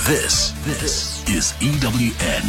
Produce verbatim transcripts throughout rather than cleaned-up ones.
This, this is E W N.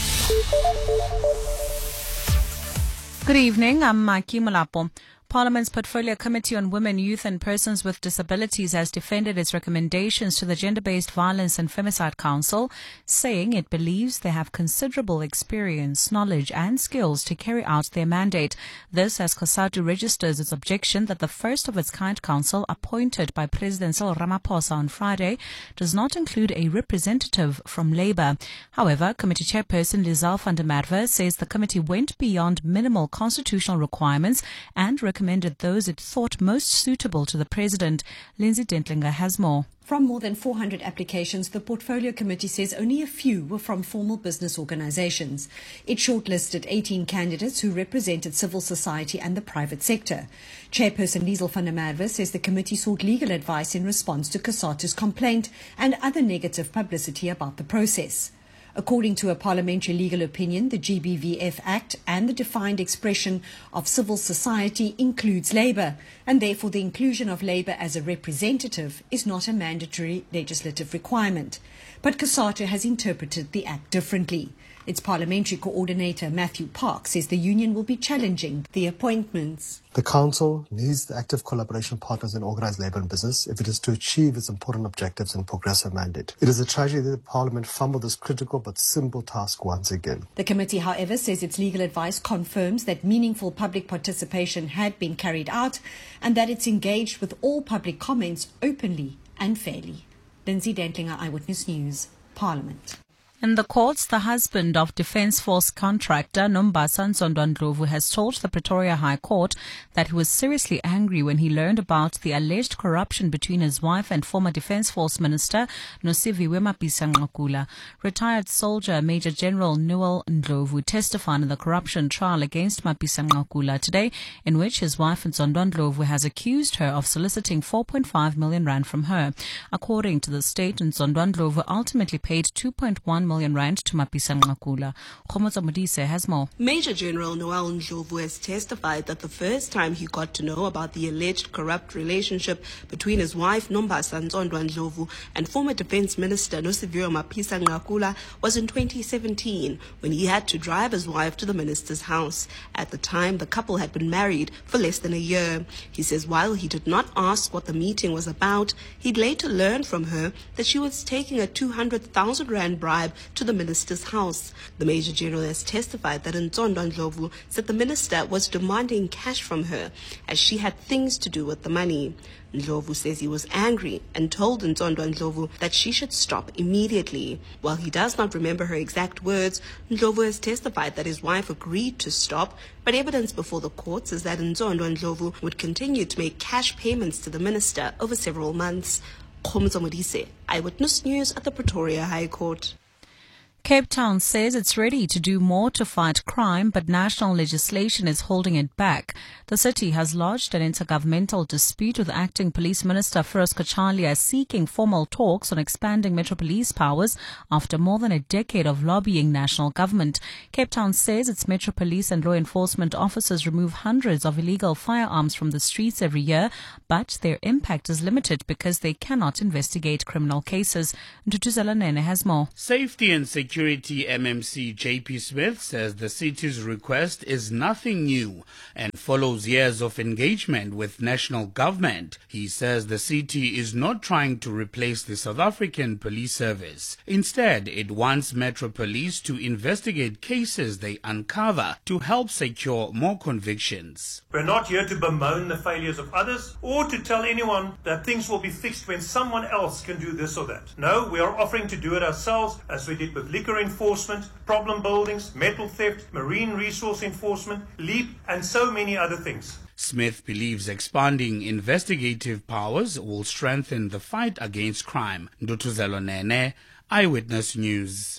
Good evening, I'm Maki Malapo. Parliament's Portfolio Committee on Women, Youth and Persons with Disabilities has defended its recommendations to the Gender-Based Violence and Femicide Council, saying it believes they have considerable experience, knowledge and skills to carry out their mandate. This as COSATU registers its objection that the first of its kind council, appointed by President Cyril Ramaphosa on Friday, does not include a representative from Labour. However, Committee Chairperson Lizelle van der Merwe says the committee went beyond minimal constitutional requirements and recommended those it thought most suitable to the President. Lindsay Dentlinger has more. From more than four hundred applications, the Portfolio Committee says only a few were from formal business organizations. It shortlisted eighteen candidates who represented civil society and the private sector. Chairperson Lizelle van der Merwe says the committee sought legal advice in response to COSATU's complaint and other negative publicity about the process. According to a parliamentary legal opinion, the G B V F Act and the defined expression of civil society includes Labour, and therefore the inclusion of Labour as a representative is not a mandatory legislative requirement. But COSATU has interpreted the Act differently. Its parliamentary coordinator, Matthew Park, says the union will be challenging the appointments. The Council needs the active collaboration partners in organised labour and business if it is to achieve its important objectives and progress her mandate. It is a tragedy that the Parliament fumbled this critical but simple task once again. The committee, however, says its legal advice confirms that meaningful public participation had been carried out and that it's engaged with all public comments openly and fairly. Lindsay Dentlinger, Eyewitness News, Parliament. In the courts, the husband of Defence Force contractor Nombasa Nzondwa-Ndlovu has told the Pretoria High Court that he was seriously angry when he learned about the alleged corruption between his wife and former Defence Force Minister Nosiviwe Mapisa-Nqakula. Retired soldier Major General Noel Ndlovu testified in the corruption trial against Mapisa-Nqakula today, in which his wife Nzondwa-Ndlovu has accused her of soliciting four point five million rand from her. According to the state, Nzondwa-Ndlovu ultimately paid two point one million rand to Mapisa-Nqakula. Khomotso Modise has more. Major General Noel Ndlovu has testified that the first time he got to know about the alleged corrupt relationship between his wife Nombasa Nzondwa-Ndlovu and former Defence Minister Nosiviwe Mapisa-Nqakula was in twenty seventeen, when he had to drive his wife to the minister's house. At the time, the couple had been married for less than a year. He says while he did not ask what the meeting was about, he'd later learned from her that she was taking a two hundred thousand rand bribe to the minister's house. The Major General has testified that Nzondwa-Ndlovu said the minister was demanding cash from her as she had things to do with the money. Ndlovu says he was angry and told Nzondwa-Ndlovu that she should stop immediately. While he does not remember her exact words, Ndlovu has testified that his wife agreed to stop, but evidence before the courts is that Nzondwa-Ndlovu would continue to make cash payments to the minister over several months. Khomotso Modise, Eyewitness News at the Pretoria High Court. Cape Town says it's ready to do more to fight crime, but national legislation is holding it back. The city has lodged an intergovernmental dispute with Acting Police Minister Firoz Kachalia, seeking formal talks on expanding Metro Police powers after more than a decade of lobbying national government. Cape Town says its Metro Police and law enforcement officers remove hundreds of illegal firearms from the streets every year, but their impact is limited because they cannot investigate criminal cases. Ntutuzela Nene has more. Safety and Security Security M M C J P Smith says the city's request is nothing new and follows years of engagement with national government. He says the city is not trying to replace the South African Police Service. Instead, it wants Metro Police to investigate cases they uncover to help secure more convictions. We're not here to bemoan the failures of others or to tell anyone that things will be fixed when someone else can do this or that. No, we are offering to do it ourselves, as we did with liquor enforcement, problem buildings, metal theft, marine resource enforcement, LEAP, and so many other things. Smith believes expanding investigative powers will strengthen the fight against crime. Ndutuzelo Nene, Eyewitness News.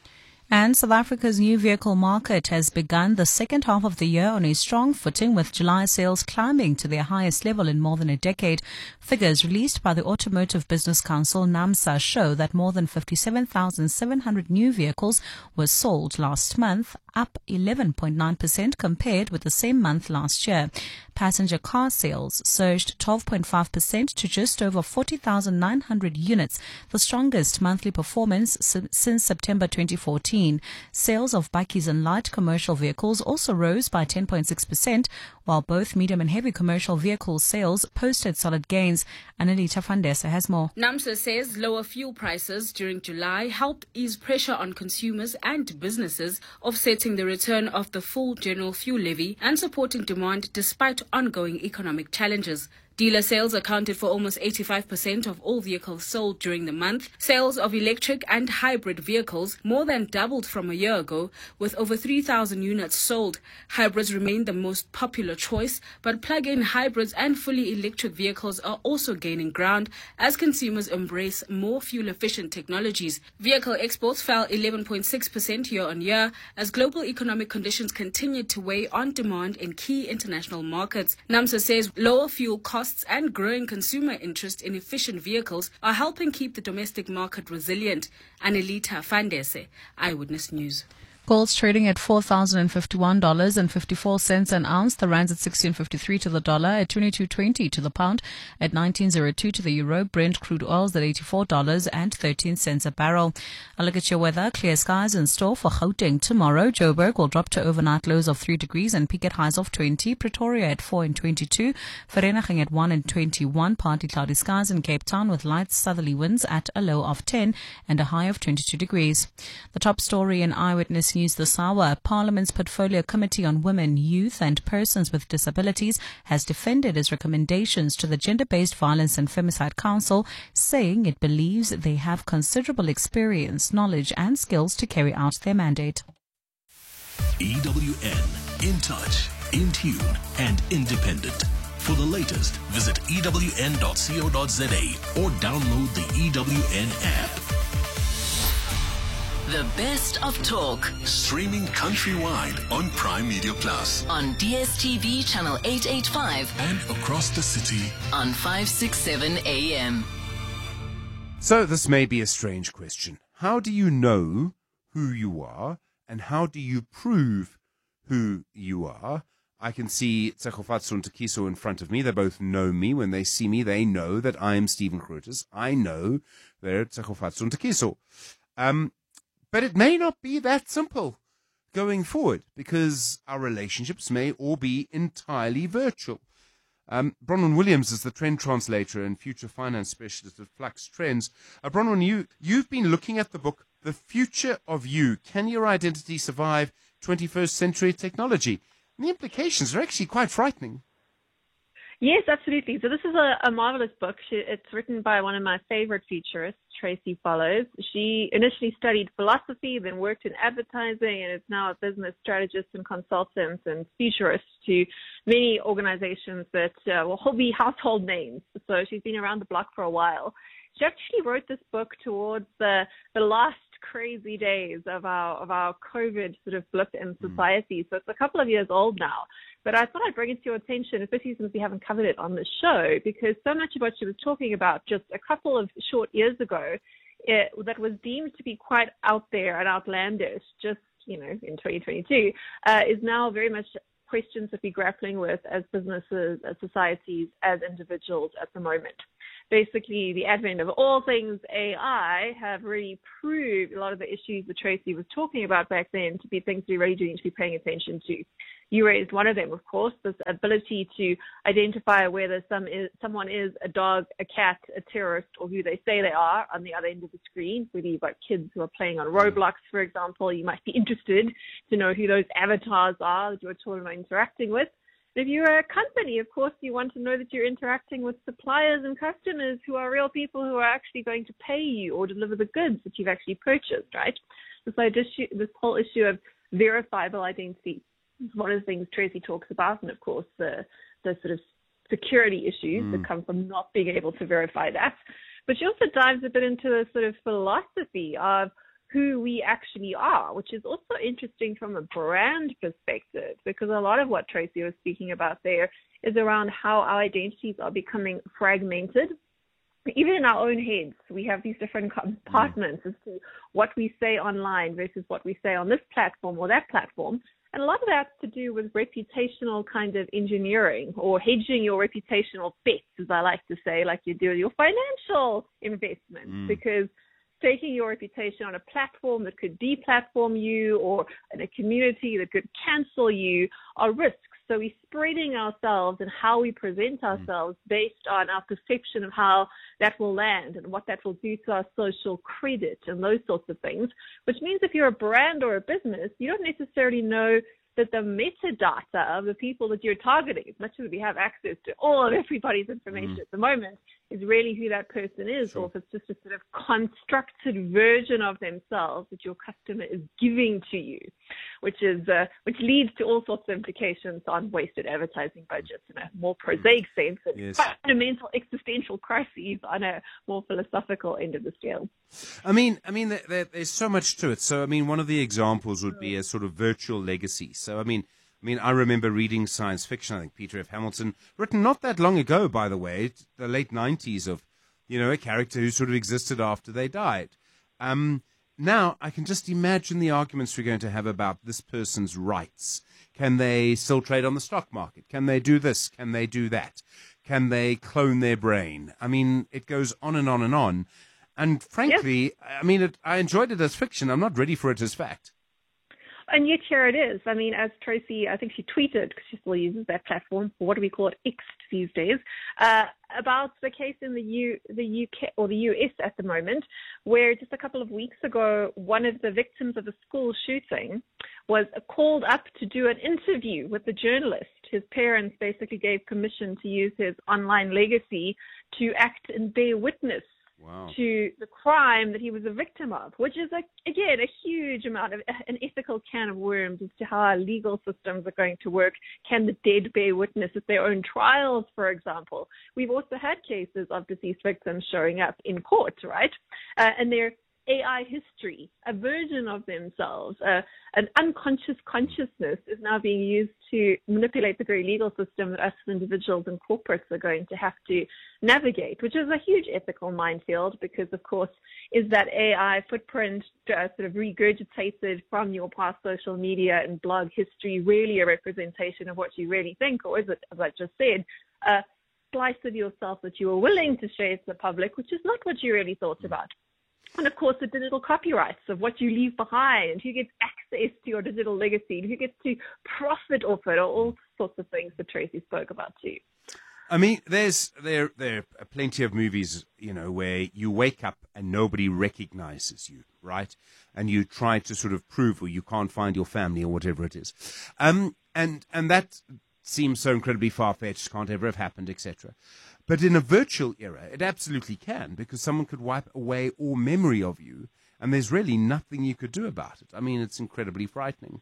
And South Africa's new vehicle market has begun the second half of the year on a strong footing, with July sales climbing to their highest level in more than a decade. Figures released by the Automotive Business Council, NAMSA, show that more than fifty-seven thousand seven hundred new vehicles were sold last month, up eleven point nine percent compared with the same month last year. Passenger car sales surged twelve point five percent to just over forty thousand nine hundred units, the strongest monthly performance since September twenty fourteen. Sales of bakkies and light commercial vehicles also rose by ten point six percent, while both medium and heavy commercial vehicle sales posted solid gains. Annalita Fandesa has more. NAMSA says lower fuel prices during July helped ease pressure on consumers and businesses, offsetting the return of the full general fuel levy and supporting demand despite ongoing economic challenges. Dealer sales accounted for almost eighty-five percent of all vehicles sold during the month. Sales of electric and hybrid vehicles more than doubled from a year ago, with over three thousand units sold. Hybrids remain the most popular choice, but plug-in hybrids and fully electric vehicles are also gaining ground as consumers embrace more fuel-efficient technologies. Vehicle exports fell eleven point six percent year-on-year as global economic conditions continued to weigh on demand in key international markets. NAMSA says lower fuel costs and growing consumer interest in efficient vehicles are helping keep the domestic market resilient. Annalita Fandese, Eyewitness News. Gold's trading at four thousand fifty-one dollars and fifty-four cents an ounce. The rand's at sixteen fifty-three to the dollar, at twenty-two twenty to the pound, at nineteen oh two to the euro. Brent crude oil's at eighty-four dollars and thirteen cents a barrel. A look at your weather. Clear skies in store for Gauteng tomorrow. Joburg will drop to overnight lows of three degrees and peak at highs of twenty. Pretoria at four and twenty-two. Vereeniging at one and twenty-one. Partly cloudy skies in Cape Town with light southerly winds at a low of ten and a high of twenty-two degrees. The top story in Eyewitness News this hour. Parliament's Portfolio Committee on Women, Youth and Persons with Disabilities has defended its recommendations to the Gender-Based Violence and Femicide Council, saying it believes they have considerable experience, knowledge and skills to carry out their mandate. E W N, in touch, in tune and independent. For the latest, visit E W N dot co dot za or download the E W N app. The best of talk. Streaming countrywide on Prime Media Plus. On D S T V channel eight eighty-five. And across the city. On five sixty-seven A M. So this may be a strange question. How do you know who you are and how do you prove who you are? I can see Tsegofatso and Takiso in front of me. They both know me. When they see me, they know that I am Stephen Grootes. I know they're Tsegofatso and Takiso. Um... But it may not be that simple going forward because our relationships may all be entirely virtual. Um, Bronwyn Williams is the trend translator and future finance specialist at Flux Trends. Uh, Bronwyn, you, you've been looking at the book, The Future of You. Can Your Identity Survive twenty-first Century Technology? And the implications are actually quite frightening. Yes, absolutely. So this is a, a marvelous book. She, it's written by one of my favorite futurists, Tracy Follows. She initially studied philosophy, then worked in advertising, and is now a business strategist and consultant and futurist to many organizations that uh, will be household names. So she's been around the block for a while. She actually wrote this book towards the, the last crazy days of our of our COVID sort of blip in society. So it's a couple of years old now. But I thought I'd bring it to your attention, especially since we haven't covered it on the show, because so much of what she was talking about just a couple of short years ago it, that was deemed to be quite out there and outlandish just, you know, in twenty twenty-two, uh, is now very much questions that we're grappling with as businesses, as societies, as individuals at the moment. Basically, the advent of all things A I have really proved a lot of the issues that Tracy was talking about back then to be things we really do need to be paying attention to. You raised one of them, of course, this ability to identify whether some is, someone is a dog, a cat, a terrorist, or who they say they are on the other end of the screen. Whether you've got kids who are playing on Roblox, for example, you might be interested to know who those avatars are that your children are interacting with. If you're a company, of course, you want to know that you're interacting with suppliers and customers who are real people who are actually going to pay you or deliver the goods that you've actually purchased, right? So this whole issue of verifiable identity is one of the things Tracy talks about, and of course the, the sort of security issues mm. that come from not being able to verify that. But she also dives a bit into the sort of philosophy of who we actually are, which is also interesting from a brand perspective, because a lot of what Tracy was speaking about there is around how our identities are becoming fragmented even in our own heads, we have these different compartments as to what we say online versus what we say on this platform or that platform. And a lot of that's to do with reputational kind of engineering or hedging your reputational bets, as I like to say, like you do with your financial investments, mm. because taking your reputation on a platform that could deplatform you or in a community that could cancel you are risks. So we're spreading ourselves and how we present ourselves mm. based on our perception of how that will land and what that will do to our social credit and those sorts of things, which means if you're a brand or a business, you don't necessarily know that the metadata of the people that you're targeting, as much as we have access to all of everybody's information mm. at the moment, is really who that person is, sure. or if it's just a sort of constructed version of themselves that your customer is giving to you, which is uh, which leads to all sorts of implications on wasted advertising budgets in a more prosaic sense, and yes. fundamental existential crises on a more philosophical end of the scale. I mean, I mean, there, there, there's so much to it. So, I mean, one of the examples would be a sort of virtual legacy. So, I mean. I mean, I remember reading science fiction, I think Peter F. Hamilton, written not that long ago, by the way, the late nineties, of, you know, a character who sort of existed after they died. Um, now, I can just imagine the arguments we're going to have about this person's rights. Can they still trade on the stock market? Can they do this? Can they do that? Can they clone their brain? I mean, it goes on and on and on. And frankly, yep. I mean, it, I enjoyed it as fiction. I'm not ready for it as fact. And yet here it is. I mean, as Tracy, I think she tweeted, because she still uses that platform, for what do we call it, X these days, uh, about the case in the U, the U K or the U S at the moment, where just a couple of weeks ago, one of the victims of a school shooting was called up to do an interview with the journalist. His parents basically gave permission to use his online legacy to act and bear witness Wow. to the crime that he was a victim of, which is, a, again, a huge amount of an ethical can of worms as to how our legal systems are going to work. Can the dead bear witness at their own trials, for example? We've also had cases of deceased victims showing up in court, right? Uh, and they're A I history, a version of themselves, uh, an unconscious consciousness is now being used to manipulate the very legal system that us as individuals and corporates are going to have to navigate, which is a huge ethical minefield because, of course, is that A I footprint uh, sort of regurgitated from your past social media and blog history really a representation of what you really think, or is it, as I just said, a slice of yourself that you are willing to share to the public, which is not what you really thought about? And, of course, the digital copyrights of what you leave behind and who gets access to your digital legacy and who gets to profit off it, are all sorts of things that Tracy spoke about too. I mean, there's there there are plenty of movies, you know, where you wake up and nobody recognizes you, right? And you try to sort of prove, or you can't find your family or whatever it is. Um, and, and that seems so incredibly far-fetched, can't ever have happened, et cetera. But in a virtual era, it absolutely can, because someone could wipe away all memory of you, and there's really nothing you could do about it. I mean, it's incredibly frightening.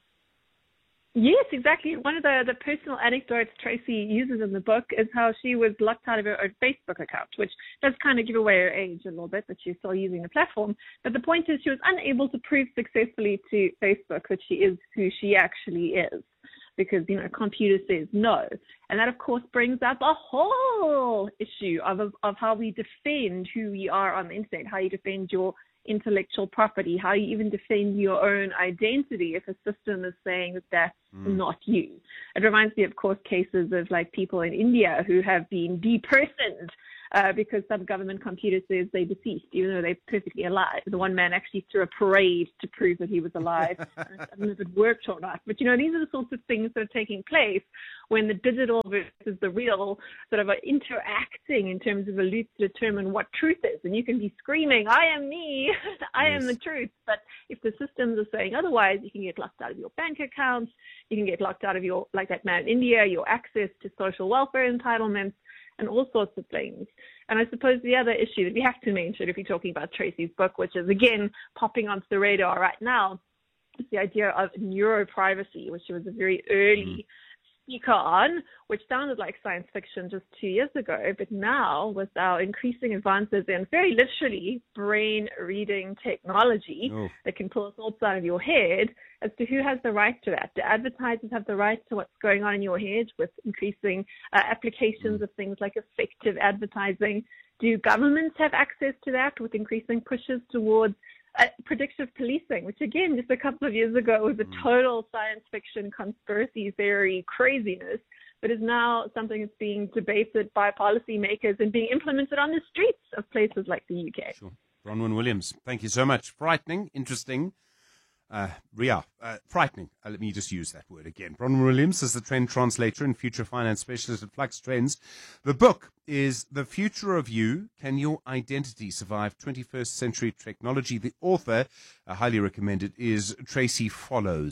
Yes, exactly. One of the, the personal anecdotes Tracy uses in the book is how she was locked out of her own Facebook account, which does kind of give away her age a little bit, but she's still using the platform. But the point is she was unable to prove successfully to Facebook that she is who she actually is, because, you know, computer says no. And that, of course, brings up a whole issue of, of, of how we defend who we are on the internet, how you defend your intellectual property, how you even defend your own identity if a system is saying that that's mm. not you. It reminds me, of course, cases of like people in India who have been depersoned uh, because some government computer says they're deceased, even though they're perfectly alive. The one man actually threw a parade to prove that he was alive. I don't know if it worked or not. But, you know, these are the sorts of things that are taking place when the digital versus the real sort of are interacting in terms of a loop to determine what truth is. And you can be screaming, I am me, I yes. am the truth. But if the systems are saying otherwise, you can get locked out of your bank accounts, you can get locked out of your, like that man in India, your access to social welfare entitlements, and all sorts of things. And I suppose the other issue that we have to mention if you're talking about Tracy's book, which is, again, popping onto the radar right now, is the idea of neuroprivacy, which was a very early speaker on, which sounded like science fiction just two years ago. But now, with our increasing advances in very literally brain reading technology Oh. that can pull thoughts out of your head, as to who has the right to that. Do advertisers have the right to what's going on in your head with increasing uh, applications of things like effective advertising? Do governments have access to that with increasing pushes towards uh, predictive policing, which again, just a couple of years ago was a total science fiction conspiracy theory craziness, but is now something that's being debated by policymakers and being implemented on the streets of places like the U K. Sure. Bronwyn Williams, thank you so much. Frightening, interesting. Uh, Ria, uh, frightening. Uh, let me just use that word again. Bronwyn Williams is the trend translator and future finance specialist at Flux Trends. The book is The Future of You. Can Your Identity Survive twenty-first Century Technology? The author, I highly recommend it, is Tracy Follows.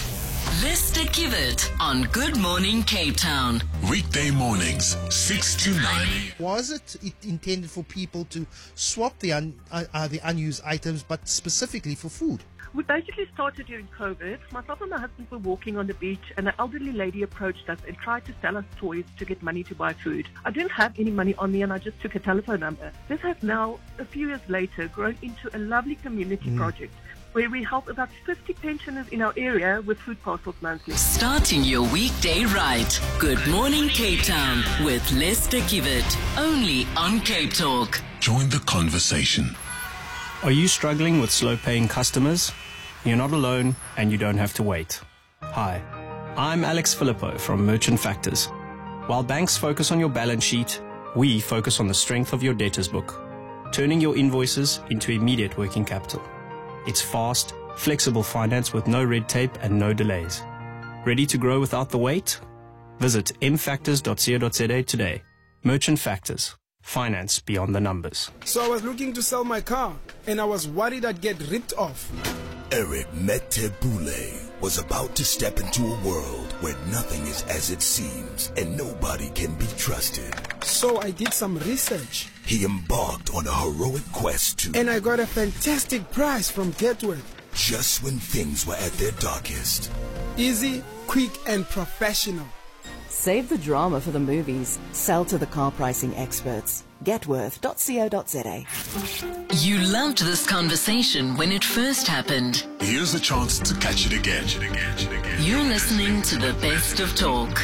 Lester Kivet on Good Morning Cape Town. Weekday mornings, six to nine. Was it intended for people to swap the, un, uh, uh, the unused items, but specifically for food? We basically started during COVID. Myself and my husband were walking on the beach and an elderly lady approached us and tried to sell us toys to get money to buy food. I didn't have any money on me and I just took a telephone number. This has now, a few years later, grown into a lovely community mm. project where we help about fifty pensioners in our area with food parcels monthly. Starting your weekday right. Good Morning Cape Town with Lester Kivet. Only on Cape Talk. Join the conversation. Are you struggling with slow-paying customers? You're not alone, and you don't have to wait. Hi, I'm Alex Filippo from Merchant Factors. While banks focus on your balance sheet, we focus on the strength of your debtors book, turning your invoices into immediate working capital. It's fast, flexible finance with no red tape and no delays. Ready to grow without the wait? Visit m factors dot co dot za today. Merchant Factors. Finance beyond the numbers. So I was looking to sell my car, and I was worried I'd get ripped off. Eric Metebule was about to step into a world where nothing is as it seems and nobody can be trusted. So I did some research. He embarked on a heroic quest to... And I got a fantastic price from Getworth. Just when things were at their darkest. Easy, quick, and professional. Save the drama for the movies. Sell to the car pricing experts. Getworth dot co dot za. You loved this conversation when it first happened. Here's a chance to catch it again. You're listening to the best of talk.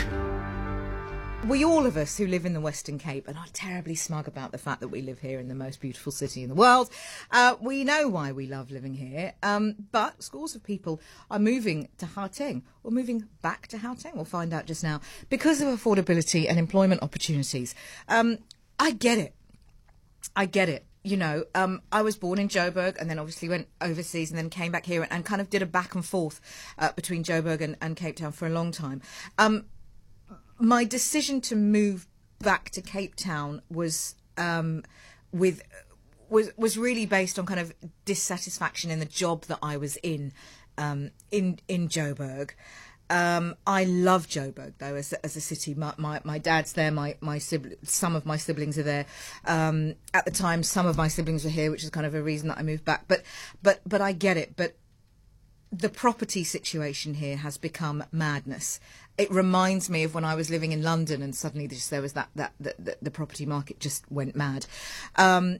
We, all of us who live in the Western Cape, and are terribly smug about the fact that we live here in the most beautiful city in the world, uh, we know why we love living here. Um, but scores of people are moving to Gauteng, or moving back to Gauteng. We'll find out just now, because of affordability and employment opportunities. Um, I get it. I get it. You know, um, I was born in Joburg and then obviously went overseas and then came back here and, and kind of did a back and forth uh, between Joburg and, and Cape Town for a long time. Um, my decision to move back to Cape Town was um, with was was really based on kind of dissatisfaction in the job that I was in um, in in Joburg. Um, I love Joburg though as as a city. My my, my dad's there. My my sibli- some of my siblings are there. Um, at the time, some of my siblings were here, which is kind of a reason that I moved back. But but but I get it. But the property situation here has become madness. It reminds me of when I was living in London and suddenly just there was that that the, the, the property market just went mad. Um,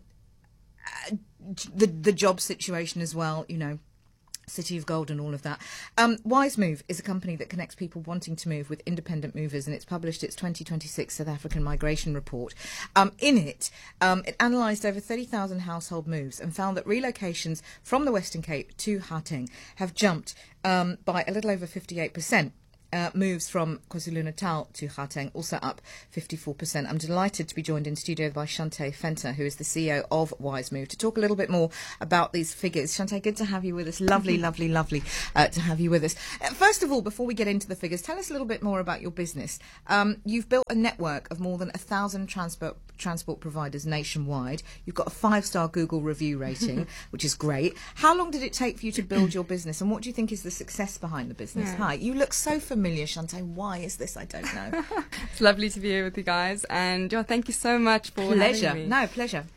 the the job situation as well, you know. City of Gold and all of that. Um, Wise Move is a company that connects people wanting to move with independent movers, and it's published its twenty twenty-six South African Migration Report. Um, in it, um, it analysed over thirty thousand household moves and found that relocations from the Western Cape to Gauteng have jumped um, by a little over fifty-eight percent. Uh, moves from KwaZulu-Natal to Gauteng also up fifty-four percent. I'm delighted to be joined in studio by Shante Venter, who is the C E O of Wise Move, to talk a little bit more about these figures. Shante, good to have you with us. Lovely, lovely, lovely uh, to have you with us. Uh, first of all, before we get into the figures, tell us a little bit more about your business. Um, you've built a network of more than a thousand transport transport providers nationwide. You've got a five-star Google review rating, which is great. How long did it take for you to build your business, and what do you think is the success behind the business? Yeah. Hi, you look so familiar, Shante. Why is this? I don't know. It's lovely to be here with you guys, and oh, thank you so much for pleasure. having me. No, pleasure.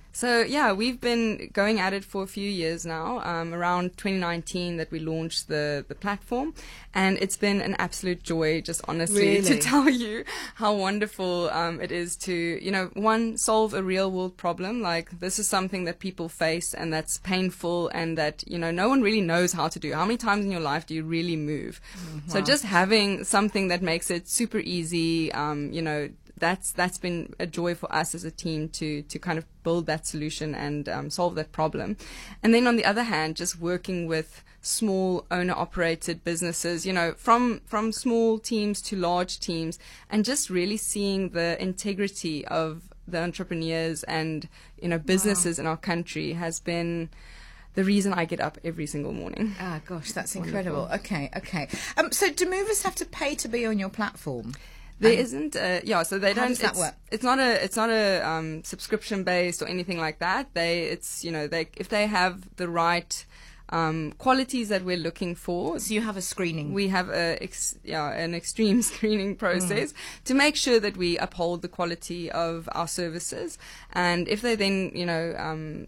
So yeah, we've been going at it for a few years now. Um, around twenty nineteen that we launched the the platform, and it's been an absolute joy, just honestly, Really? to tell you how wonderful um, it is to, you know, one, solve a real world problem. Like, this is something that people face and that's painful, and that, you know, no one really knows how to do. How many times in your life do you really move? Mm, So wow. just having something that makes it super easy, um, you know, that's that's been a joy for us as a team to to kind of build that solution and um, solve that problem. And then on the other hand, just working with small owner-operated businesses, you know, from from small teams to large teams, and just really seeing the integrity of the entrepreneurs and, you know, businesses in our country has been the reason I get up every single morning. Ah, gosh, that's Wonderful. incredible. Okay, okay. Um, so do movers have to pay to be on your platform? There Um, isn't, uh, yeah. So they how don't. does that it's, work? It's not a. It's not a um, subscription based or anything like that. They. It's, you know, they if they have the right um, qualities that we're looking for. So you have a screening. We have a ex, yeah an extreme screening process Mm. to make sure that we uphold the quality of our services. And if they then, you know, um,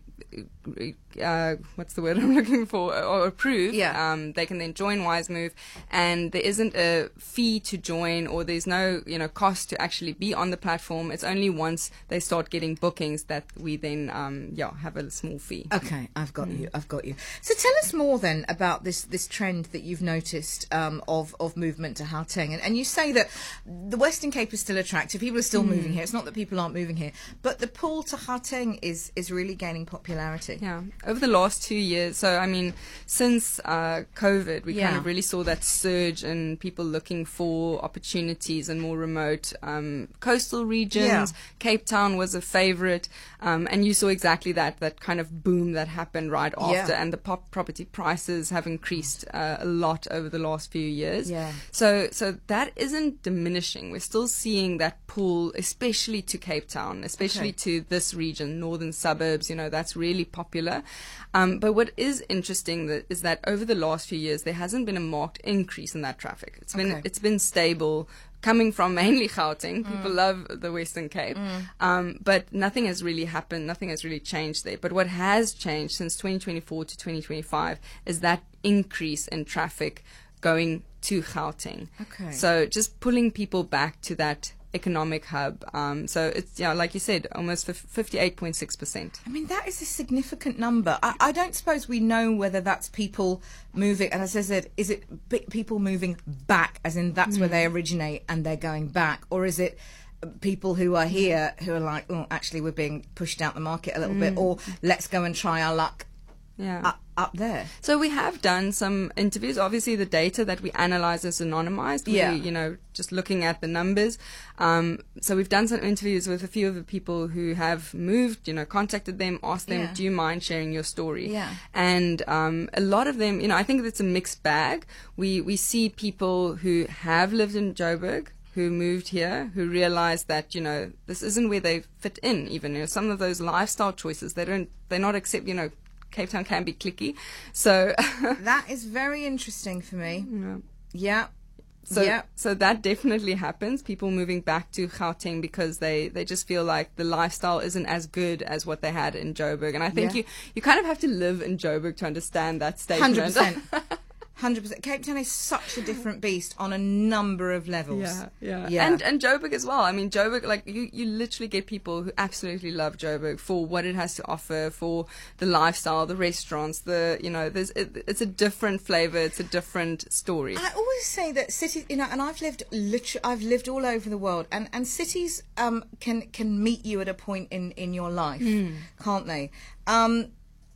uh, what's the word I'm looking for, or approve, Yeah. um, they can then join WiseMove, and there isn't a fee to join, or there's no, you know, cost to actually be on the platform. It's only once they start getting bookings that we then, um, yeah, have a small fee. Okay, I've got Mm. you. I've got you. So tell us more then about this this trend that you've noticed um, of of movement to Gauteng, and, and you say that the Western Cape is still attractive. People are still Mm. moving here. It's not that people aren't moving here, but the pull to Gauteng is is really gaining popularity. Yeah, over the last two years. So, I mean, since uh, COVID, we kind Yeah. of really saw that surge in people looking for opportunities in more remote um, coastal regions. Yeah. Cape Town was a favorite, um, and you saw exactly that, that kind of boom that happened right after, Yeah. and the pop property prices have increased uh, a lot over the last few years. Yeah. So, so that isn't diminishing. We're still seeing that pull, especially to Cape Town, especially Okay. to this region, northern suburbs. You know, that's really popular. Um, but what is interesting that, is that over the last few years, there hasn't been a marked increase in that traffic. It's been Okay. it's been stable, coming from mainly Gauteng. People Mm. love the Western Cape, Mm. um, but nothing has really happened. Nothing has really changed there. But what has changed since twenty twenty-four to twenty twenty-five is that increase in traffic going to Gauteng. Okay. So just pulling people back to that economic hub. Um, so it's, yeah, like you said, almost fifty-eight point six percent. I mean, that is a significant number. I, I don't suppose we know whether that's people moving, and as I said, is it b- people moving back, as in that's where Mm. they originate and they're going back, or is it people who are here who are like, oh, actually, we're being pushed out the market a little bit, Mm. or let's go and try our luck Yeah. up, up there? So we have done some interviews. Obviously, the data that we analyze is anonymized. We, Yeah. you know, just looking at the numbers. Um, so we've done some interviews with a few of the people who have moved, you know, contacted them, asked them, Yeah. do you mind sharing your story? Yeah. And um, a lot of them, you know, I think it's a mixed bag. We, we see people who have lived in Joburg, who moved here, who realized that, you know, this isn't where they fit in even. You know, some of those lifestyle choices, they don't, they're not accept, you know, Cape Town can be clicky. So That is very interesting for me. Yeah. Yeah. So, yeah. so that definitely happens. People moving back to Gauteng because they, they just feel like the lifestyle isn't as good as what they had in Joburg. And I think Yeah. you, you kind of have to live in Joburg to understand that one statement. hundred percent. one hundred percent. Cape Town is such a different beast on a number of levels. Yeah, yeah, Yeah. And and Joburg as well. I mean, Joburg, like you, you literally get people who absolutely love Joburg for what it has to offer, for the lifestyle, the restaurants, the you know, there's it, it's a different flavor, it's a different story. I always say that cities, you know, and I've lived literally, I've lived all over the world, and and cities um can can meet you at a point in in your life, Mm. can't they? Um.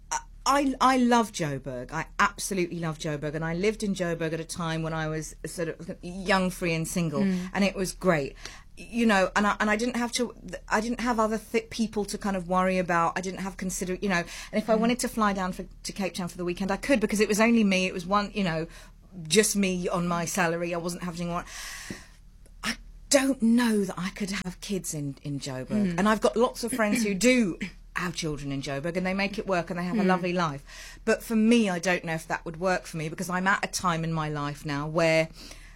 I, I love Joburg. I absolutely love Joburg, and I lived in Joburg at a time when I was sort of young, free, and single, Mm. and it was great. You know, and I and I didn't have to. I didn't have other th- people to kind of worry about. I didn't have consider. You know, and if I Mm. wanted to fly down for, to Cape Town for the weekend, I could, because it was only me. It was one. You know, just me on my salary. I wasn't having one. I don't know that I could have kids in in Joburg, Mm. and I've got lots of friends who do have children in Joburg, and they make it work, and they have a Mm. lovely life. But for me, I don't know if that would work for me, because I'm at a time in my life now where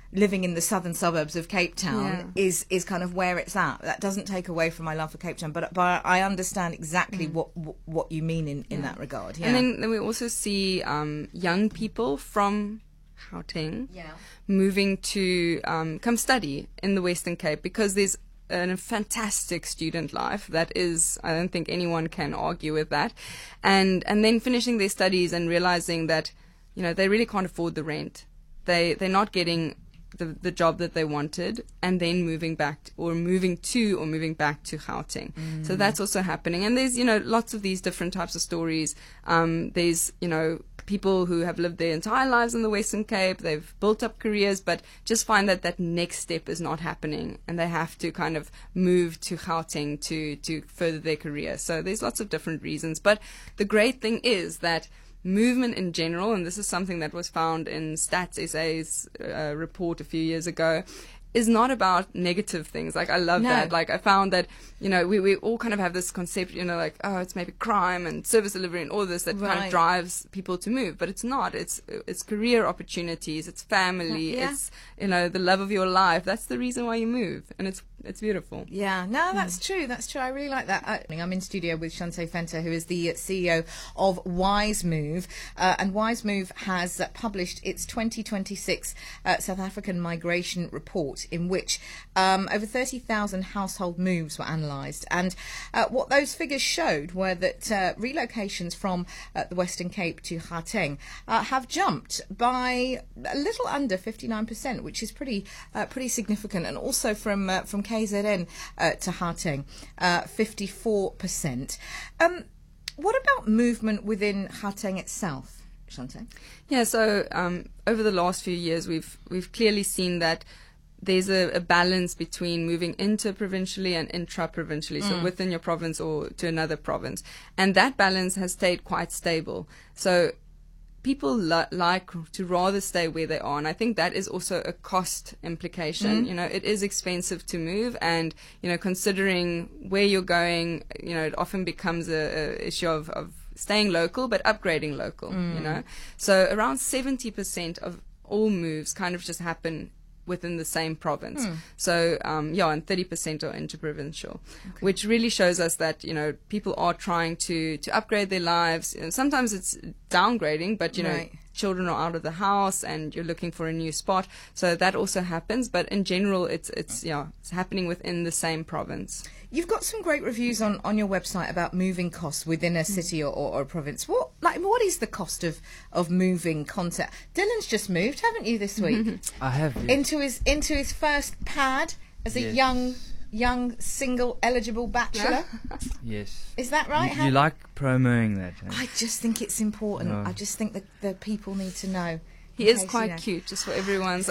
living in the southern suburbs of Cape Town Yeah. is is kind of where it's at. That doesn't take away from my love for Cape Town, but but I understand exactly Mm. what what you mean in, in Yeah. that regard. Yeah. And then, then we also see um, young people from Gauteng Yeah. moving to um, come study in the Western Cape, because there's a fantastic student life that is, I don't think anyone can argue with that, and and then finishing their studies and realizing that, you know, they really can't afford the rent. They they're not getting the the job that they wanted, and then moving back to, or moving to or moving back to Gauteng. Mm. So that's also happening, and there's, you know, lots of these different types of stories. Um, there's, you know, people who have lived their entire lives in the Western Cape, they've built up careers, but just find that that next step is not happening, and they have to kind of move to Gauteng to to further their career. So there's lots of different reasons, but the great thing is that movement in general, and this is something that was found in Stats S A's uh, report a few years ago, is not about negative things. Like, I love No. that. Like, I found that, you know, we, we all kind of have this concept, you know, like, oh, it's maybe crime and service delivery and all this that kind Right. of drives people to move. But it's not. It's it's career opportunities. It's family. Yeah. It's, you know, the love of your life. That's the reason why you move. And it's it's beautiful. Yeah, no, that's Mm. true. That's true. I really like that. I, I'm in studio with Shante Fenter, who is the C E O of Wise Move. Uh, and Wise Move has uh, published its twenty twenty-six uh, South African Migration Report, in which um, over thirty thousand household moves were analysed. And uh, what those figures showed were that uh, relocations from uh, the Western Cape to Gauteng uh, have jumped by a little under fifty-nine percent, which is pretty uh, pretty significant. And also from uh, from K Z N uh, to Gauteng, uh, fifty-four percent. Um, what about movement within Gauteng itself, Shante? Yeah, so um, over the last few years, we've we've clearly seen that there's a, a balance between moving inter-provincially and intra-provincially, so Mm. within your province or to another province, and that balance has stayed quite stable. So people li- like to rather stay where they are, and I think that is also a cost implication. Mm. You know, it is expensive to move, and, you know, considering where you're going, you know, it often becomes a, a issue of, of staying local but upgrading local. Mm. You know, so around seventy percent of all moves kind of just happen within the same province. Hmm. So, um, yeah, and thirty percent are interprovincial, which really shows us that, you know, people are trying to, to upgrade their lives. You know, sometimes it's downgrading, but, you know, Right. children are out of the house and you're looking for a new spot. So that also happens. But in general, it's, it's, yeah, it's happening within the same province. You've got some great reviews on, on your website about moving costs within a city or, or, or a province. What like what is the cost of, of moving concept? Dylan's just moved, haven't you, this week? I have. Yes. Into his into his first pad as a Yes. young young single eligible bachelor. Yes. Is that right? You, How- you like promoing that? eh? I just think it's important. No. I just think that the people need to know. He in is case you quite know. cute, just for everyone's.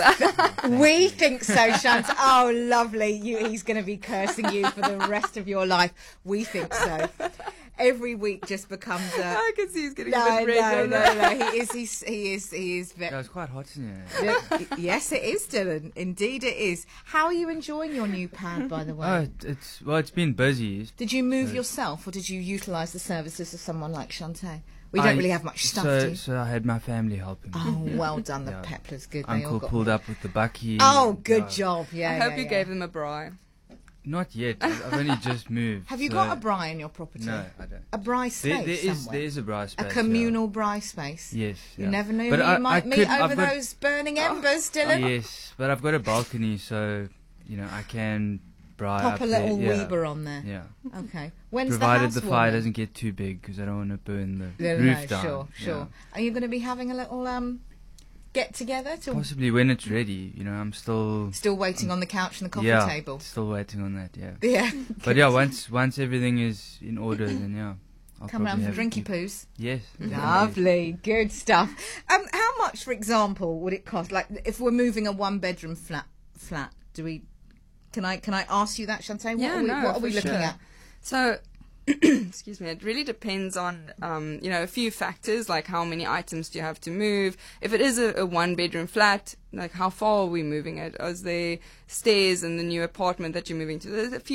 We think so, Shant. Oh, lovely. You, he's going to be cursing you for the rest of your life. We think so. Every week just becomes a... I can see he's getting no, a bit red. no, no, no. He is, he's, he is, he is very... Yeah, it's quite hot in here. Yes, it is, Dylan. Indeed it is. How are you enjoying your new pad, by the way? Oh, it- it's well, it's been busy. Did you move So- yourself, or did you utilise the services of someone like Shante? We don't I- really have much stuff, so, do you? So I had my family helping. me. Oh, well done. The Yeah. Pepler's good. They Uncle all got... pulled up with the bucky. Oh, good Yeah. job. Yeah, I yeah, hope you yeah. gave them a braai. Not yet. I've I've only just moved. Have you so- got a braai in your property? No, I don't. A braai space There, there is somewhere? there is a braai space. A yeah. communal braai space? Yes. You yeah. never knew But who I- you might I meet could- over I've got- those burning embers, Dylan. Yes, but I've got a balcony, so you know I can braai Pop up a little there. yeah. Weber on there. Yeah. Okay. When's Provided the the, house fire warming? doesn't get too big, because I don't want to burn the No, no, roof no, down. sure, sure. Yeah. Are you going to be having a little um get together to Possibly when it's ready. You know, I'm still still waiting on the couch and the coffee yeah, table? still waiting on that. Yeah. Yeah. But yeah, once once everything is in order, then yeah. I'll Come round probably for have drinky a few- poos. Yes. Lovely, good stuff. Um, how much, for example, would it cost? Like, if we're moving a one-bedroom flat, flat, do we? Can I can I ask you that, Shante? What Yeah, are we, no, what are we for looking sure. at? So, excuse me, it really depends on, um, you know, a few factors, like how many items do you have to move. If it is a, a one-bedroom flat, like how far are we moving it? Is there stairs in the new apartment that you're moving to? There's a few